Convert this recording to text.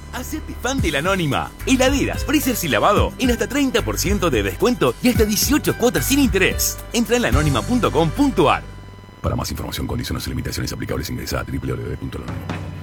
Hacete fan de la Anónima. Heladeras, freezers y lavado en hasta 30% de descuento y hasta 18 cuotas sin interés. Entra en laanónima.com.ar. Para más información, condiciones y limitaciones aplicables ingresa a www.lanónima.com.